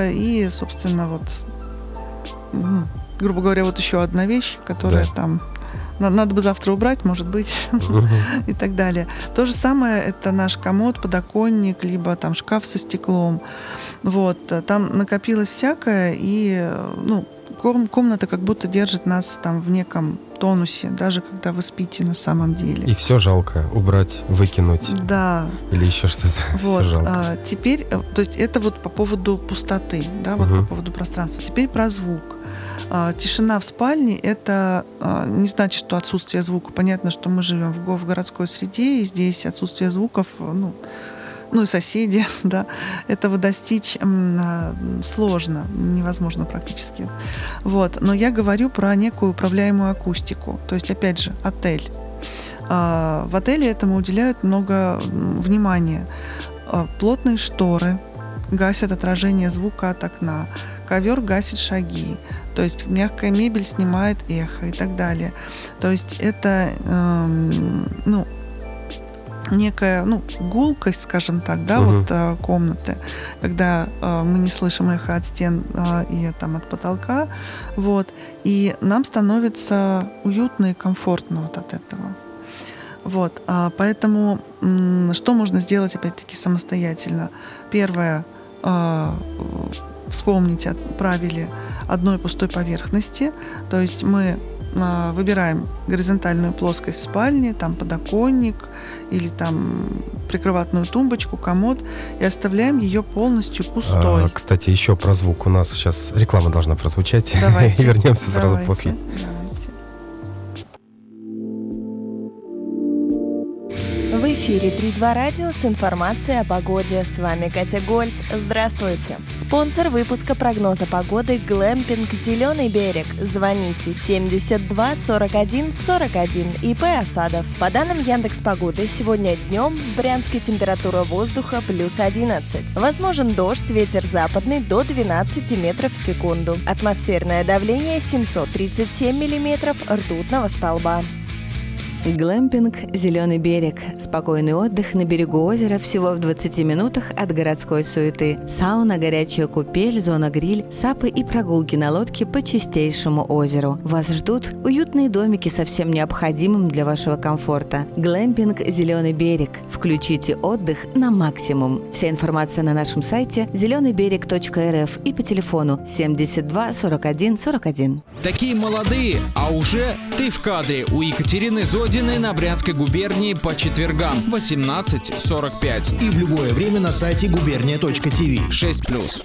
И, собственно, грубо говоря, еще одна вещь, которая там надо бы завтра убрать, может быть, и так далее. То же самое, это наш комод, подоконник, либо там шкаф со стеклом. Там накопилось всякое, и комната как будто держит нас там в неком тонусе, даже когда вы спите на самом деле. И все жалко убрать, выкинуть. Да. Или еще что-то. Все жалко. Теперь, то есть это по поводу пустоты, по поводу пространства. Теперь про звук. Тишина в спальне – это не значит, что отсутствие звука. Понятно, что мы живем в городской среде, и здесь отсутствие звуков, и соседи, да, этого достичь сложно, невозможно практически. Но я говорю про некую управляемую акустику. То есть, опять же, отель. В отеле этому уделяют много внимания. Плотные шторы гасят отражение звука от окна. Ковер гасит шаги, то есть мягкая мебель снимает эхо и так далее. То есть это некая гулкость, скажем так, комнаты, когда мы не слышим эхо от стен и от потолка, и нам становится уютно и комфортно от этого. Поэтому что можно сделать, опять-таки, самостоятельно? Первое, вспомнить о правиле одной пустой поверхности. То есть мы выбираем горизонтальную плоскость спальни, там подоконник или там прикроватную тумбочку, комод, и оставляем ее полностью пустой. Кстати, еще про звук. У нас сейчас реклама должна прозвучать. Давайте. Вернемся сразу после. В эфире 3-2 радио с информацией о погоде. С вами Катя Гольц. Здравствуйте. Спонсор выпуска прогноза погоды «Глэмпинг Зеленый берег». Звоните 72 41 41. ИП Осадов. По данным Яндекс.Погоды, сегодня днем в Брянске температура воздуха плюс 11. Возможен дождь, ветер западный до 12 метров в секунду. Атмосферное давление 737 миллиметров ртутного столба. Глэмпинг «Зеленый берег». Спокойный отдых на берегу озера всего в 20 минутах от городской суеты. Сауна, горячая купель, зона гриль, сапы и прогулки на лодке по чистейшему озеру. Вас ждут уютные домики со всем необходимым для вашего комфорта. Глэмпинг «Зеленый берег». Включите отдых на максимум. Вся информация на нашем сайте zelenaybereg.rf и по телефону 72 41 41. Такие молодые, а уже ты в кадре у Екатерины Зодиной на Брянской губернии по четвергам 18:45. И в любое время на сайте gubernia.tv. 6+.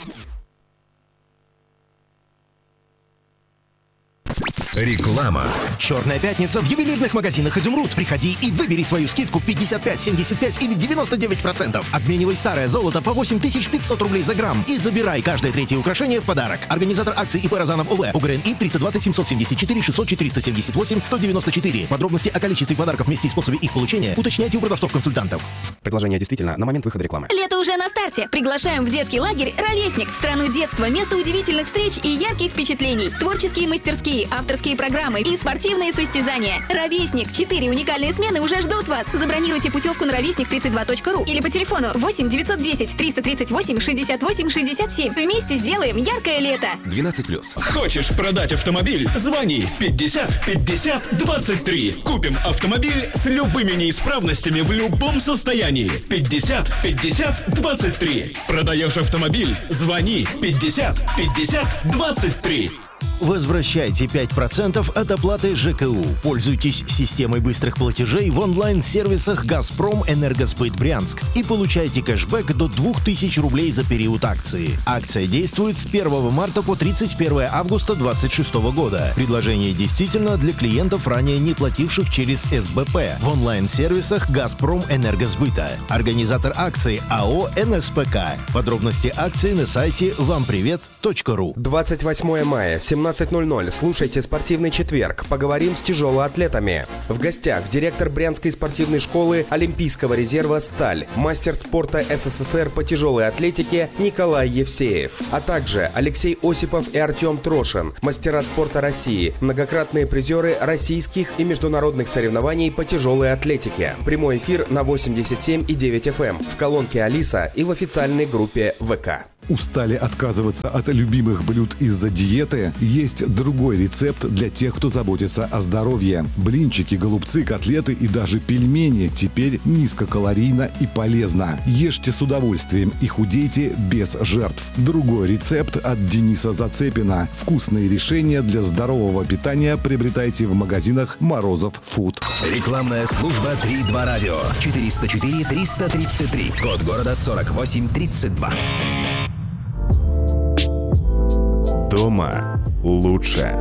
Реклама. Черная пятница в ювелирных магазинах «Изумруд». Приходи и выбери свою скидку 55, 75 или 99%. Обменивай старое золото по 8500 рублей за грамм и забирай каждое третье украшение в подарок. Организатор акции ИП Розанов ОВ. УГРНИ 320 774 600 478 194. Подробности о количестве подарков, месте и способе их получения уточняйте у продавцов-консультантов. Предложение действительно на момент выхода рекламы. Лето уже на старте. Приглашаем в детский лагерь «Ровесник». Страну детства, место удивительных встреч и ярких впечатлений. Творческие мастерские, авторские программы и спортивные состязания. «Ровесник». 4 уникальные смены уже ждут вас. Забронируйте путевку на ровесник32.ру или по телефону 8 910 338 68 67. Вместе сделаем яркое лето. 12+. Хочешь продать автомобиль? Звони 50 50 23. Купим автомобиль с любыми неисправностями в любом состоянии. 50 50 23. Продаешь автомобиль? Звони 50 50 23. Возвращайте 5% от оплаты ЖКУ. Пользуйтесь системой быстрых платежей в онлайн-сервисах «Газпром Энергосбыт Брянск» и получайте кэшбэк до 2000 рублей за период акции. Акция действует с 1 марта по 31 августа 2026 года. Предложение действительно для клиентов, ранее не плативших через СБП в онлайн-сервисах «Газпром Энергосбыта». Организатор акции АО «НСПК». Подробности акции на сайте вампривет.ру. 28 мая, 17:00. Слушайте «Спортивный четверг». Поговорим с тяжелоатлетами. В гостях директор Брянской спортивной школы Олимпийского резерва «Сталь», мастер спорта СССР по тяжелой атлетике Николай Евсеев, а также Алексей Осипов и Артем Трошин, мастера спорта России, многократные призеры российских и международных соревнований по тяжелой атлетике. Прямой эфир на 87,9 FM, в колонке Алиса и в официальной группе ВК. Устали отказываться от любимых блюд из-за диеты? Есть другой рецепт для тех, кто заботится о здоровье. Блинчики, голубцы, котлеты и даже пельмени теперь низкокалорийно и полезно. Ешьте с удовольствием и худейте без жертв. Другой рецепт от Дениса Зацепина. Вкусные решения для здорового питания приобретайте в магазинах Морозов Фуд. Рекламная служба 3-2 радио. 404-333. Код города 4832. Дома лучше.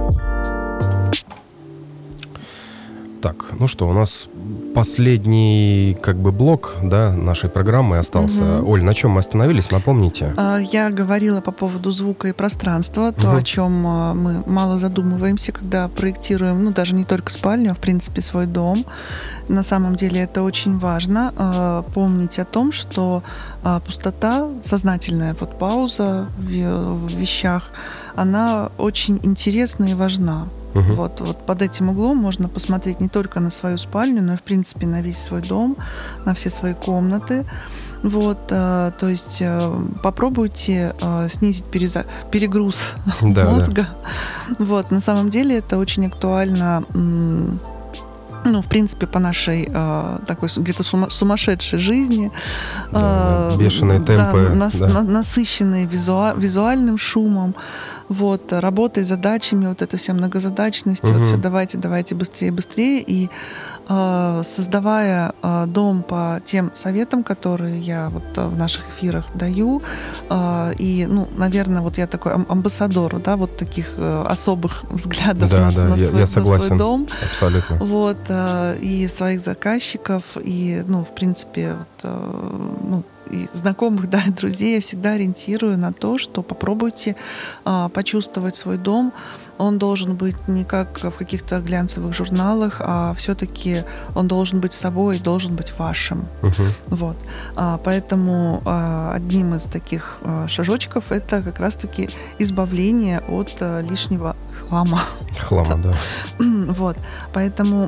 Так, ну что, у нас последний блок, да, нашей программы остался. Оль, на чем мы остановились, напомните? Я говорила по поводу звука и пространства, то, о чем мы мало задумываемся, когда проектируем, даже не только спальню, а в принципе свой дом. На самом деле это очень важно, помнить о том, что пустота, сознательная пауза в вещах, она очень интересна и важна. Вот под этим углом можно посмотреть не только на свою спальню, но и, в принципе, на весь свой дом, на все свои комнаты. То есть попробуйте снизить перегруз мозга. Да. На самом деле это очень актуально, в принципе, по нашей такой где-то сумасшедшей жизни. Бешеные темпы. Насыщенные визуальным шумом. Работой, задачами, эта вся многозадачность, все давайте быстрее. И создавая дом по тем советам, которые я в наших эфирах даю, и, наверное, я такой амбассадор, таких особых взглядов на свой дом. Абсолютно. И своих заказчиков, и, в принципе, и знакомых, и друзей я всегда ориентирую на то, что попробуйте почувствовать свой дом. Он должен быть не как в каких-то глянцевых журналах, а все-таки он должен быть собой, должен быть вашим. Поэтому одним из таких шажочков это как раз-таки избавление от лишнего хлама. Да. Поэтому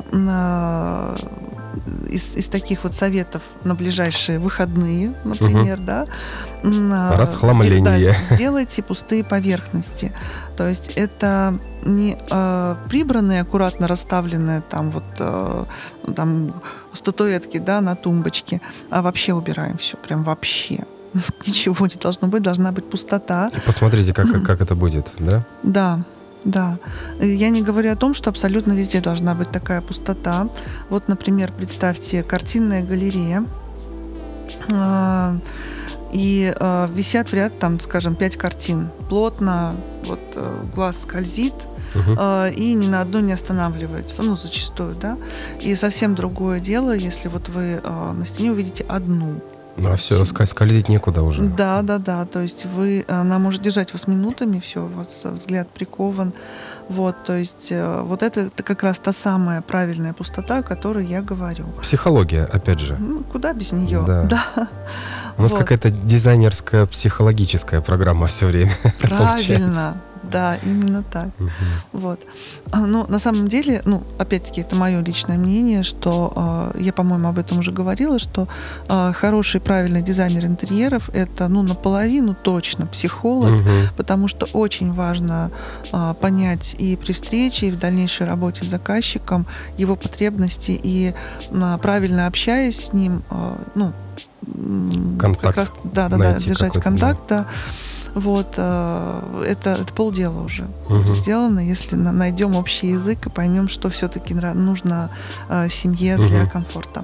из таких советов на ближайшие выходные, например, расхламление. Сделайте пустые поверхности. То есть это не прибранные, аккуратно расставленные там статуэтки, на тумбочке, а вообще убираем все, прям вообще. Ничего не должно быть, должна быть пустота. И посмотрите, как это будет, да? Да. Я не говорю о том, что абсолютно везде должна быть такая пустота. Например, представьте картинная галерея, и висят в ряд, 5 картин. Плотно, глаз скользит, и ни на одной не останавливается, зачастую, да. И совсем другое дело, если вы на стене увидите одну. Все, скользить некуда уже. Да. То есть она может держать вас минутами, все, у вас взгляд прикован. То есть это как раз та самая правильная пустота, о которой я говорю. Психология, опять же. Куда без нее? Да. У нас какая-то дизайнерская психологическая программа все время. Правильно. Да, именно так. На самом деле, опять-таки, это мое личное мнение, что я, по-моему, об этом уже говорила, что хороший, правильный дизайнер интерьеров — это, наполовину точно психолог, потому что очень важно понять и при встрече, и в дальнейшей работе с заказчиком его потребности, и правильно общаясь с ним, контакт. Держать контакт, да. Это полдела уже сделано, если найдем общий язык и поймем, что все-таки нужно семье для комфорта.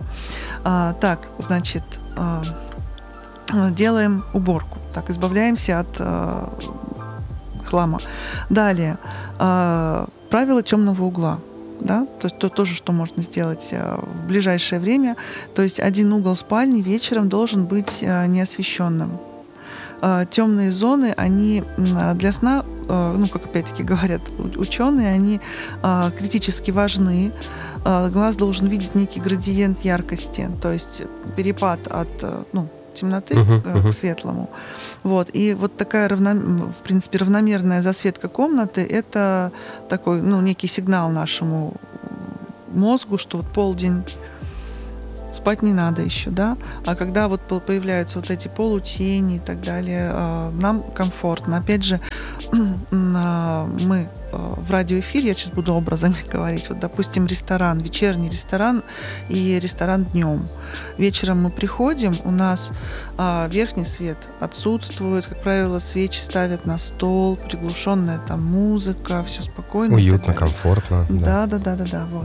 Делаем уборку, избавляемся от хлама. Далее, правило темного угла. Да? То есть тоже, что можно сделать в ближайшее время. То есть один угол спальни вечером должен быть неосвещенным. Темные зоны, они для сна, как опять-таки говорят ученые, они критически важны. Глаз должен видеть некий градиент яркости, то есть перепад от темноты к светлому. И такая, в принципе, равномерная засветка комнаты — это такой, некий сигнал нашему мозгу, что полдень, спать не надо еще, да. А когда вот появляются вот эти полутени и так далее, нам комфортно. Опять же, мы в радиоэфире, я сейчас буду образами говорить, вот, допустим, ресторан, вечерний ресторан и ресторан днем. Вечером мы приходим, у нас верхний свет отсутствует, как правило, свечи ставят на стол, приглушенная там музыка, все спокойно. Уютно, комфортно. Да, вот.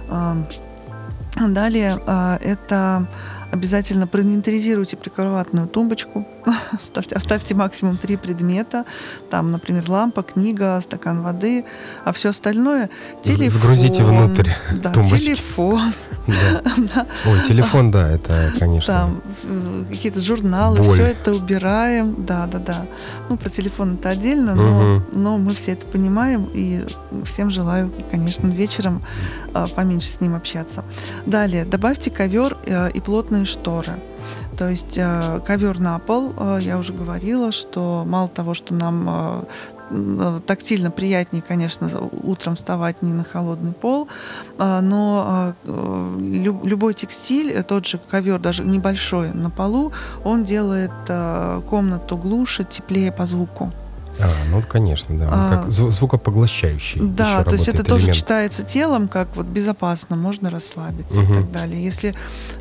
Далее это обязательно проинвентаризируйте прикроватную тумбочку, оставьте максимум 3 предмета, там, например, лампа, книга, стакан воды, а все остальное телефон. Сгрузите внутрь тумбочки. Телефон. Да. Ой, телефон, да, это, конечно. Там какие-то журналы, все это убираем, да. Ну, про телефон это отдельно, но мы все это понимаем, и всем желаю, конечно, вечером поменьше с ним общаться. Далее, добавьте ковер и плотные шторы. То есть ковер на пол, я уже говорила, что мало того, что нам тактильно приятнее, конечно, утром вставать не на холодный пол, но любой текстиль, тот же ковер, даже небольшой на полу, он делает комнату глуше, теплее по звуку. Ну, конечно, да. Он как звукопоглощающий. Да, то есть это тоже читается телом, как вот безопасно, можно расслабиться и так далее. Если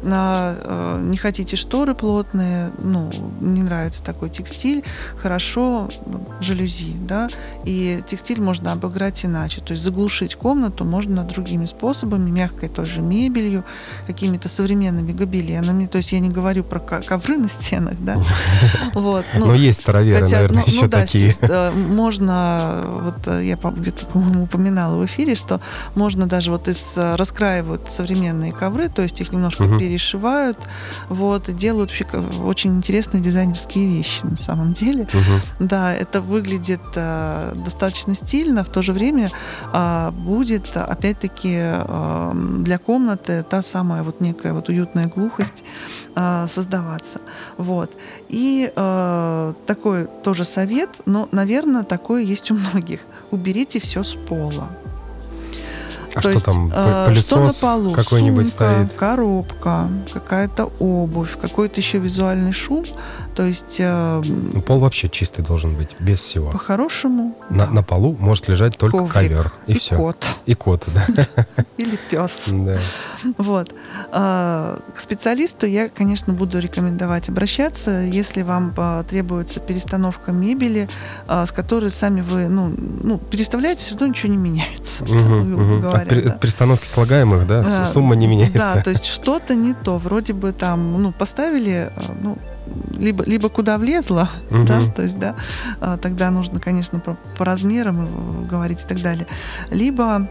не хотите шторы плотные, не нравится такой текстиль, хорошо жалюзи, да, и текстиль можно обыграть иначе, то есть заглушить комнату можно другими способами, мягкой той же мебелью, какими-то современными гобеленами, то есть я не говорю про ковры на стенах, да. Но есть староверы, наверное, еще такие. Можно, вот я где-то, по-моему, упоминала в эфире, что можно даже вот раскраивают современные ковры, то есть их немножко перешивают, вот, и делают вообще очень интересные дизайнерские вещи на самом деле. Да, это выглядит достаточно стильно, в то же время будет, опять-таки, для комнаты та самая вот некая вот уютная глухость создаваться. Вот. И такой тоже совет, но, наверное, такое есть у многих. Уберите все с пола. А что там, пылесос что на полу? какой-нибудь Сумка, стоит? коробка, какая-то обувь, какой-то еще визуальный шум. То есть... пол вообще чистый должен быть, без всего. По-хорошему. На полу может лежать только ковер. И все. Кот. И кот, да. Или пес. Да. Вот. К специалисту я, конечно, буду рекомендовать обращаться, если вам требуется перестановка мебели, с которой сами вы, переставляете, все равно ничего не меняется. От перестановки слагаемых, да, сумма не меняется. Да, то есть что-то не то. Вроде бы там, поставили, либо куда влезло, да, то есть, да, тогда нужно, конечно, по размерам говорить и так далее. Либо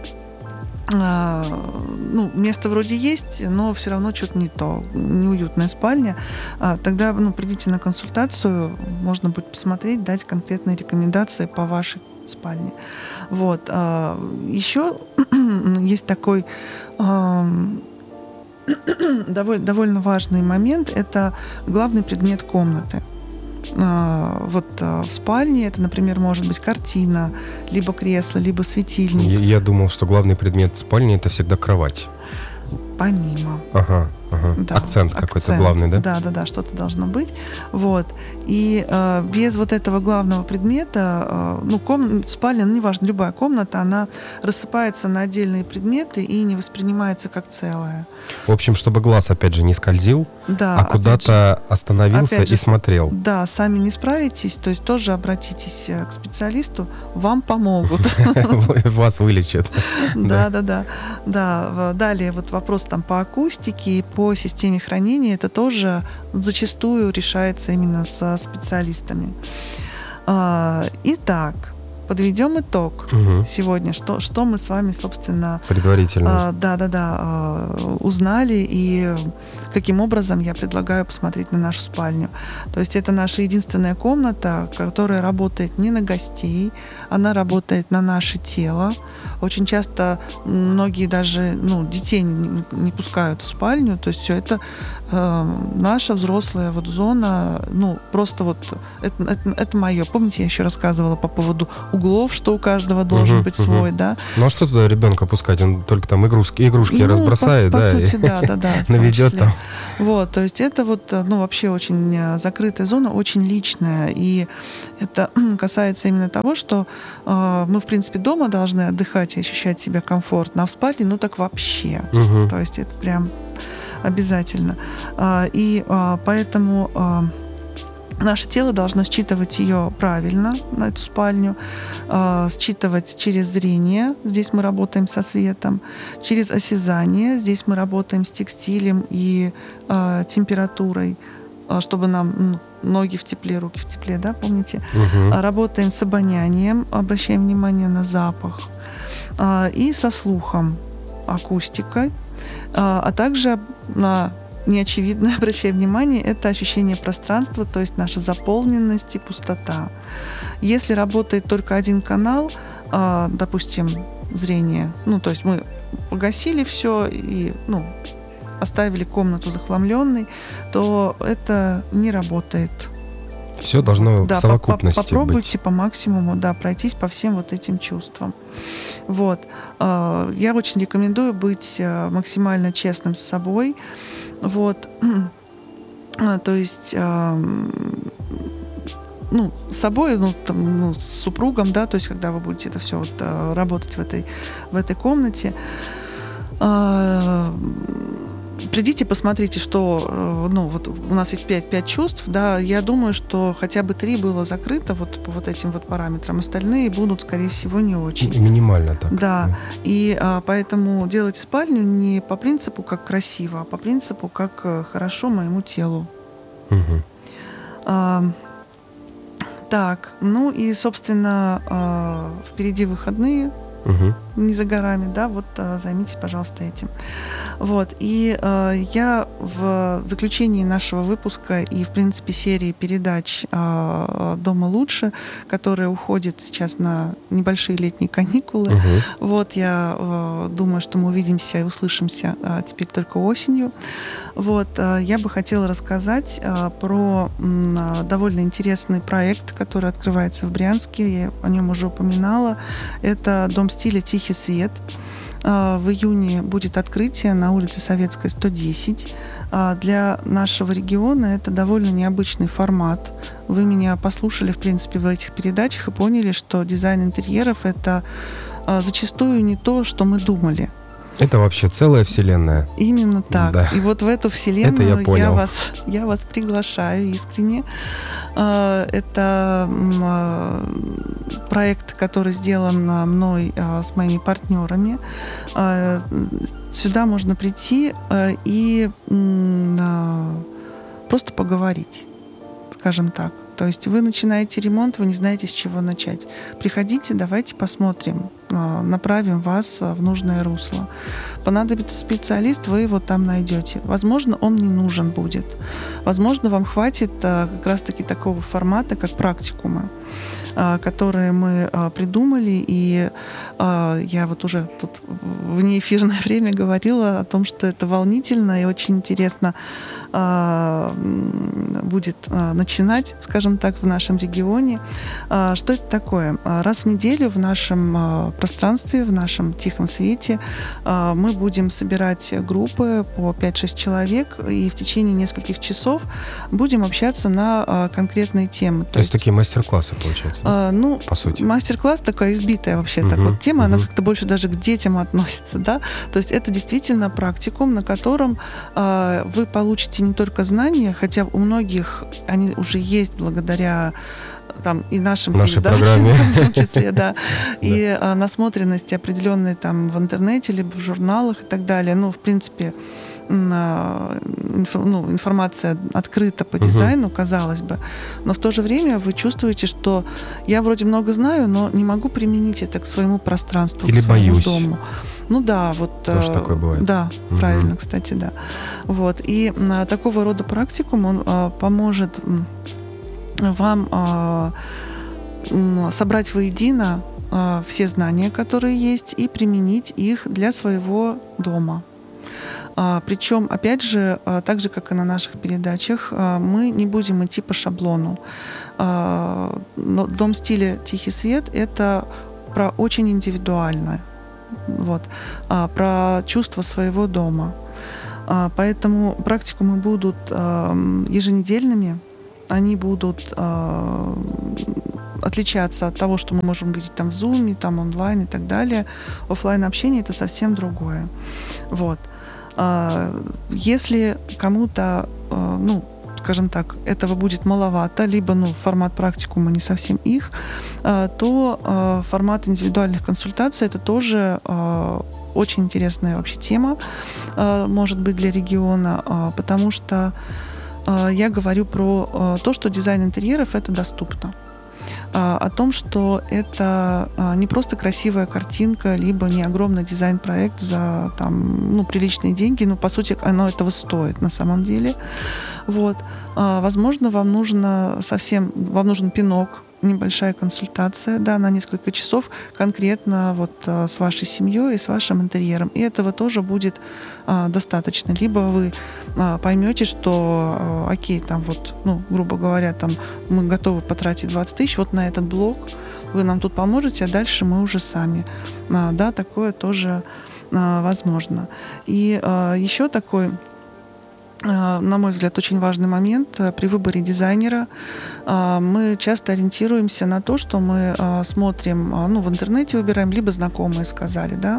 место вроде есть, но все равно что-то не то, неуютная спальня, тогда придите на консультацию, можно будет посмотреть, дать конкретные рекомендации по вашей спальне. Вот. Еще есть такой довольно важный момент, это главный предмет комнаты. В спальне это, например, может быть картина, либо кресло, либо светильник. Я думал, что главный предмет спальни — это всегда кровать. Помимо. Ага. Да, акцент какой-то главный, да? Да, что-то должно быть. Вот. И без вот этого главного предмета, спальня, неважно, любая комната, она рассыпается на отдельные предметы и не воспринимается как целое. В общем, чтобы глаз, опять же, не скользил, а куда-то остановился и смотрел. Да, сами не справитесь, то есть тоже обратитесь к специалисту, вам помогут. Вас вылечат. Да. Далее вот вопрос там по акустике, по системе хранения, это тоже зачастую решается именно со специалистами. Итак, подведем итог сегодня. Что мы с вами, собственно, предварительно узнали. И, каким образом я предлагаю посмотреть на нашу спальню. То есть это наша единственная комната, которая работает не на гостей, она работает на наше тело. Очень часто многие даже детей не пускают в спальню. То есть все это наша взрослая вот зона, просто вот это мое. Помните, я еще рассказывала по поводу углов, что у каждого должен быть свой, да? Ну а что туда ребенка пускать? Он только там игрушки разбросает, по сути, да, наведет там. Вот, то есть это вот, вообще очень закрытая зона, очень личная, и это касается именно того, что мы, в принципе, дома должны отдыхать и ощущать себя комфортно, а в спальне, так вообще. То есть это прям обязательно. И поэтому наше тело должно считывать ее правильно, на эту спальню, считывать через зрение, здесь мы работаем со светом, через осязание, здесь мы работаем с текстилем и температурой, чтобы нам ноги в тепле, руки в тепле, да, помните? Работаем с обонянием, обращаем внимание на запах, и со слухом, акустикой, а также на неочевидное, обращая внимание, это ощущение пространства, то есть наша заполненность и пустота. Если работает только один канал, допустим, зрение, то есть мы погасили все и, оставили комнату захламленной, то это не работает. Все должно в совокупности попробуйте быть. По максимуму, пройтись по всем вот этим чувствам. Вот. Я очень рекомендую быть максимально честным с собой. Вот. То есть с собой, с супругом, да, то есть когда вы будете это все работать в этой комнате, придите, посмотрите, что вот у нас есть 5 чувств, да, я думаю, что хотя бы 3 было закрыто вот по вот этим вот параметрам, остальные будут, скорее всего, не очень. Минимально так. Да, и поэтому делайте спальню не по принципу, как красиво, а по принципу, как хорошо моему телу. Так, и, собственно, впереди выходные, не за горами, да, вот займитесь, пожалуйста, этим. Вот, и я в заключении нашего выпуска и, в принципе, серии передач «Дома лучше», которая уходит сейчас на небольшие летние каникулы, вот, я думаю, что мы увидимся и услышимся теперь только осенью. Вот, я бы хотела рассказать про довольно интересный проект, который открывается в Брянске, я о нем уже упоминала. Это Дом стиля «Тихий свет». В июне будет открытие на улице Советской, 110. Для нашего региона это довольно необычный формат. Вы меня послушали, в принципе, в этих передачах и поняли, что дизайн интерьеров — это зачастую не то, что мы думали. Это вообще целая вселенная. Именно так. Да. И вот в эту вселенную я вас приглашаю искренне. Это проект, который сделан мной с моими партнерами. Сюда можно прийти и просто поговорить, скажем так. То есть вы начинаете ремонт, вы не знаете, с чего начать. Приходите, давайте посмотрим, направим вас в нужное русло. Понадобится специалист, вы его там найдете. Возможно, он не нужен будет. Возможно, вам хватит как раз-таки такого формата, как практикумы, которые мы придумали. И я вот уже тут в неэфирное время говорила о том, что это волнительно и очень интересно будет начинать, скажем так, в нашем регионе. Что это такое? Раз в неделю в нашем пространстве, в нашем тихом свете мы будем собирать группы по 5-6 человек и в течение нескольких часов будем общаться на конкретные темы. То есть такие мастер-классы, получается? По сути. Мастер-класс такая избитая вообще так вот тема, она как-то больше даже к детям относится, да? То есть это действительно практикум, на котором вы получите не только знания, хотя у многих они уже есть благодаря и нашим передачам, в том числе, да, и насмотренности определенной там в интернете, либо в журналах и так далее. В принципе, информация открыта по дизайну, казалось бы. Но в то же время вы чувствуете, что я вроде много знаю, но не могу применить это к своему пространству, или к своему боюсь. дому. Ну да, вот... Тоже такое бывает. Да, правильно, кстати, да. Вот. И такого рода практикум, он поможет вам собрать воедино все знания, которые есть, и применить их для своего дома. Причем, опять же, так же, как и на наших передачах, мы не будем идти по шаблону. Дом стиля «Тихий свет» — это про очень индивидуальное, вот, про чувство своего дома. Поэтому практикумы будут еженедельными, они будут отличаться от того, что мы можем видеть там в Zoom, там онлайн и так далее. Офлайн общение — это совсем другое. Вот. Если кому-то, скажем так, этого будет маловато, либо формат практикума не совсем их, то формат индивидуальных консультаций — это тоже очень интересная вообще тема, может быть, для региона, потому что я говорю про то, что дизайн интерьеров — это доступно. О том, что это не просто красивая картинка, либо не огромный дизайн-проект за приличные деньги, но по сути оно этого стоит на самом деле. Вот. Возможно, вам нужен пинок, небольшая консультация, да, на несколько часов конкретно вот с вашей семьей и с вашим интерьером. И этого тоже будет достаточно. Либо вы поймете, что окей, там вот, грубо говоря, там мы готовы потратить 20 тысяч вот на этот блок, вы нам тут поможете, а дальше мы уже сами. Да, такое тоже возможно. И еще такой, на мой взгляд, очень важный момент при выборе дизайнера. Мы часто ориентируемся на то, что мы смотрим, в интернете выбираем, либо знакомые сказали, да.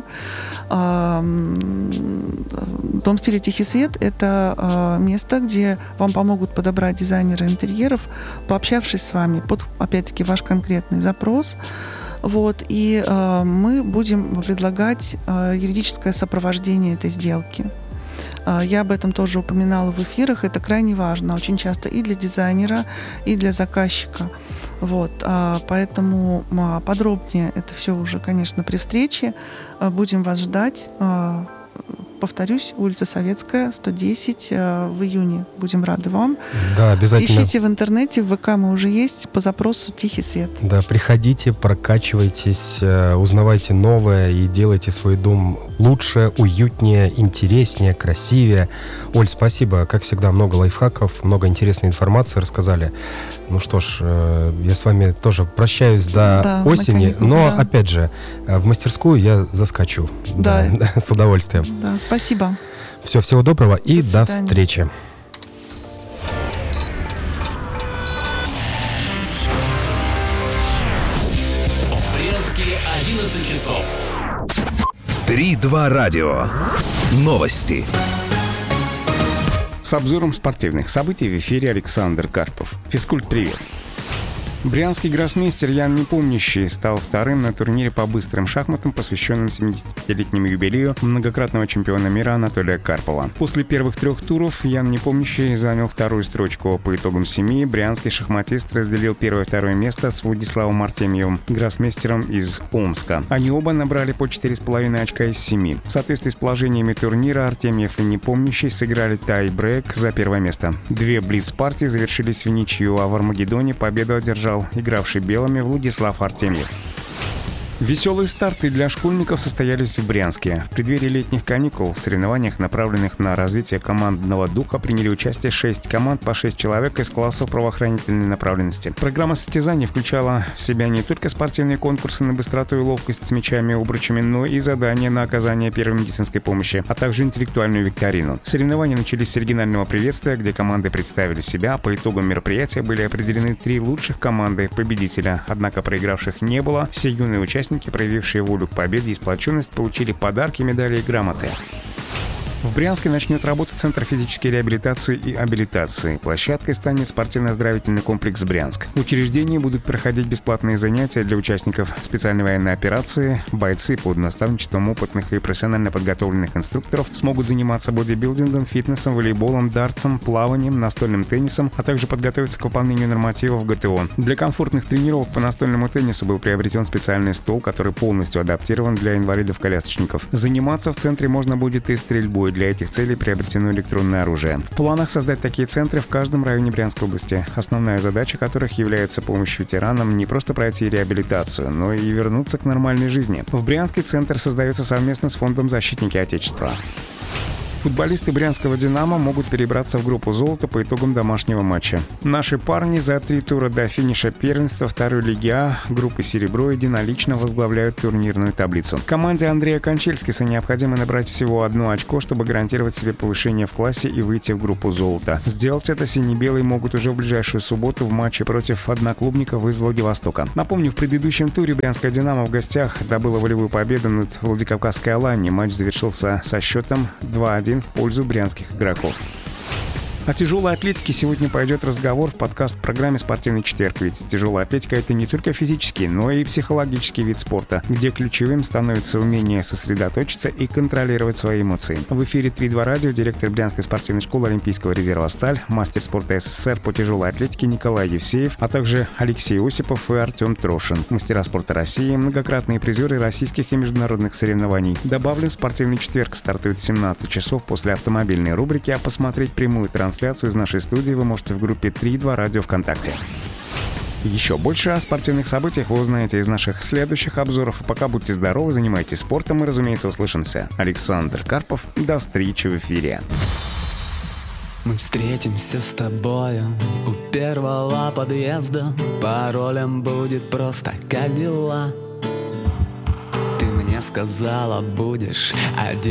Дом стиля «Тихий свет» — это место, где вам помогут подобрать дизайнеры интерьеров, пообщавшись с вами под, опять-таки, ваш конкретный запрос. Вот, и мы будем предлагать юридическое сопровождение этой сделки. Я об этом тоже упоминала в эфирах. Это крайне важно, очень часто и для дизайнера, и для заказчика. Вот, поэтому подробнее это все уже, конечно, при встрече. Будем вас ждать. Повторюсь, улица Советская, 110, в июне. Будем рады вам. Да, обязательно. Ищите в интернете, в ВК мы уже есть, по запросу «Тихий свет». Да, приходите, прокачивайтесь, узнавайте новое и делайте свой дом лучше, уютнее, интереснее, красивее. Оль, спасибо. Как всегда, много лайфхаков, много интересной информации рассказали. Ну что ж, я с вами тоже прощаюсь до осени, но, опять же, в мастерскую я заскочу. Да, с удовольствием. Да, спасибо. Все, всего доброго и до встречи. В Брянске 11 часов. 3-2 радио. Новости. С обзором спортивных событий в эфире Александр Карпов. Физкульт-привет. Брянский гроссмейстер Ян Непомнящий стал вторым на турнире по быстрым шахматам, посвященном 75-летнему юбилею многократного чемпиона мира Анатолия Карпова. После первых 3 туров Ян Непомнящий занял вторую строчку. По итогам 7 брянский шахматист разделил 1 и 2 место с Владиславом Артемьевым, гроссмейстером из Омска. Они оба набрали по 4,5 очка из 7. В соответствии с положениями турнира Артемьев и Непомнящий сыграли тай-брейк за 1 место. 2 блиц-партии завершились в ничью, а в Армагеддоне победу одержал игравший белыми Владислав Артемьев. Веселые старты для школьников состоялись в Брянске. В преддверии летних каникул в соревнованиях, направленных на развитие командного духа, приняли участие 6 команд по 6 человек из классов правоохранительной направленности. Программа состязаний включала в себя не только спортивные конкурсы на быстроту и ловкость с мячами и обручами, но и задания на оказание первой медицинской помощи, а также интеллектуальную викторину. Соревнования начались с оригинального приветствия, где команды представили себя. По итогам мероприятия были определены 3 лучших команды победителя. Однако проигравших не было. Все юные участники, проявившие волю к победе и сплоченность, получили подарки, медали и грамоты. В Брянске начнет работу Центр физической реабилитации и абилитации. Площадкой станет спортивно-оздоровительный комплекс «Брянск». В учреждении будут проходить бесплатные занятия для участников специальной военной операции. Бойцы под наставничеством опытных и профессионально подготовленных инструкторов смогут заниматься бодибилдингом, фитнесом, волейболом, дартсом, плаванием, настольным теннисом, а также подготовиться к выполнению нормативов ГТО. Для комфортных тренировок по настольному теннису был приобретен специальный стол, который полностью адаптирован для инвалидов-колясочников. Заниматься в центре можно будет и стрельбой. Для этих целей приобретено электронное оружие. В планах создать такие центры в каждом районе Брянской области, основная задача которых является помощь ветеранам не просто пройти реабилитацию, но и вернуться к нормальной жизни. В Брянске центр создается совместно с фондом «Защитники Отечества». Футболисты брянского «Динамо» могут перебраться в группу «Золото» по итогам домашнего матча. Наши парни за 3 тура до финиша первенства второй лиги А группы «Серебро» единолично возглавляют турнирную таблицу. Команде Андрея Кончельскиса необходимо набрать всего 1 очко, чтобы гарантировать себе повышение в классе и выйти в группу «Золото». Сделать это сине-белые могут уже в ближайшую субботу в матче против одноклубников из Владивостока. Напомню, в предыдущем туре брянское «Динамо» в гостях добыло волевую победу над Владикавказской «Аланью». Матч завершился со счетом 2-1 в пользу брянских игроков. О тяжелой атлетике сегодня пойдет разговор в подкаст-программе «Спортивный четверг». Ведь тяжелая атлетика – это не только физический, но и психологический вид спорта, где ключевым становится умение сосредоточиться и контролировать свои эмоции. В эфире 3-2 радио директор Брянской спортивной школы Олимпийского резерва «Сталь», мастер спорта СССР по тяжелой атлетике Николай Евсеев, а также Алексей Осипов и Артем Трошин, мастера спорта России, многократные призеры российских и международных соревнований. Добавлю, «Спортивный четверг» стартует в 17 часов после автомобильной рубрики, а посмотреть прямую трансляцию из нашей студии вы можете в группе 3-2 радио ВКонтакте. Еще больше о спортивных событиях вы узнаете из наших следующих обзоров. Пока будьте здоровы, занимайтесь спортом и, разумеется, услышимся. Александр Карпов. До встречи в эфире. Мы встретимся с тобою у первого подъезда. Паролем будет просто «Как дела?». Ты мне сказала, будешь один.